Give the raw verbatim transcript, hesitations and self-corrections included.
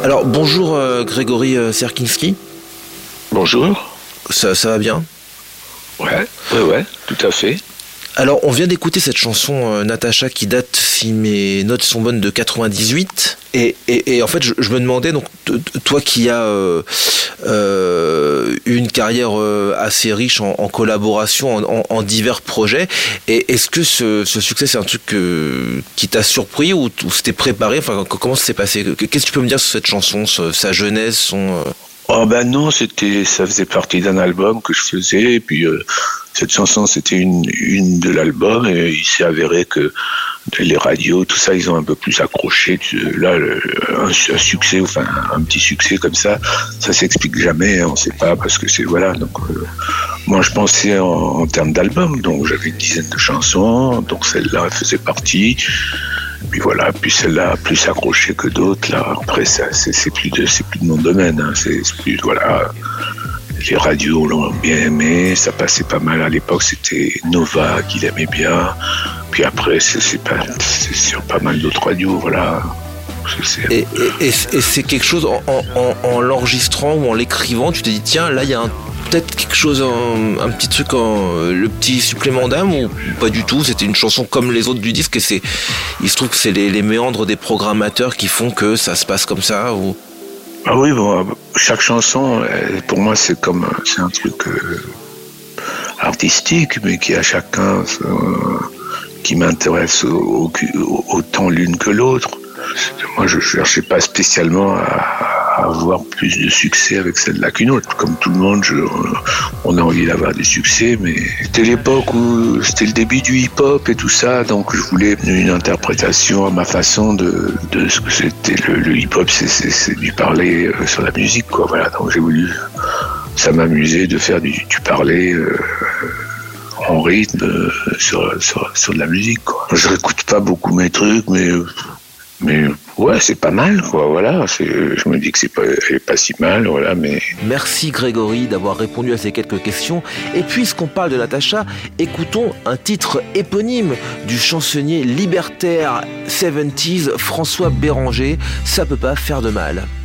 Alors bonjour euh, Grégory euh, Serkinski. Bonjour. Ça, ça va bien ? Ouais, ouais, ouais, tout à fait. Alors on vient d'écouter cette chanson euh, Natacha qui date, si mes notes sont bonnes, de quatre-vingt-dix-huit. Et, et, et en fait je, je me demandais, donc t- t- toi qui as euh, euh, une carrière euh, assez riche en, en collaboration, en, en, en divers projets, et est-ce que ce, ce succès c'est un truc que, qui t'a surpris ou, ou c'était préparé ? Enfin, comment ça s'est passé ? Qu'est-ce que tu peux me dire sur cette chanson, sa genèse, son... Euh... Oh ben non, c'était, ça faisait partie d'un album que je faisais, et puis euh, cette chanson c'était une, une de l'album, et il s'est avéré que les radios, tout ça, ils ont un peu plus accroché. Là, le, un, un succès, enfin un petit succès comme ça, ça s'explique jamais, on sait pas, parce que c'est, voilà, donc euh, moi je pensais en, en termes d'album, donc j'avais une dizaine de chansons, donc celle-là elle faisait partie. Puis voilà, puis celle-là a plus accroché que d'autres. Là, après, ça, c'est, c'est plus de, c'est plus de mon domaine. Hein. C'est, c'est plus, voilà. Les radios l'ont bien aimé, ça passait pas mal à l'époque. C'était Nova qui l'aimait bien. Puis après, c'est, c'est, pas, c'est sur pas mal d'autres radios, voilà. C'est... Et, et, et c'est quelque chose en, en, en l'enregistrant ou en l'écrivant, tu t'es dit tiens, là il y a un peut-être quelque chose, un, un petit truc, en, le petit supplément d'âme, ou pas du tout, c'était une chanson comme les autres du disque et c'est, il se trouve que c'est les, les méandres des programmateurs qui font que ça se passe comme ça ou... Ah oui, bon, chaque chanson, pour moi, c'est comme, c'est un truc euh, artistique, mais qui a chacun, euh, qui m'intéresse au, au, autant l'une que l'autre. Moi, je ne cherchais pas spécialement à avoir plus de succès avec celle-là qu'une autre. Comme tout le monde, je, on a envie d'avoir du succès, mais c'était l'époque où c'était le début du hip-hop et tout ça, donc je voulais une interprétation à ma façon de, de ce que c'était. Le, le hip-hop, c'est, c'est, c'est du parler sur la musique, quoi. Voilà, donc j'ai voulu, ça m'amusait de faire du, du parler euh, en rythme euh, sur, sur, sur de la musique, quoi. Je réécoute pas beaucoup mes trucs, mais... Mais ouais, c'est pas mal, quoi, voilà. C'est, je me dis que c'est pas, elle est pas si mal, voilà, mais... Merci Grégory d'avoir répondu à ces quelques questions. Et puisqu'on parle de Natacha, écoutons un titre éponyme du chansonnier libertaire soixante-dix François Béranger, Ça peut pas faire de mal.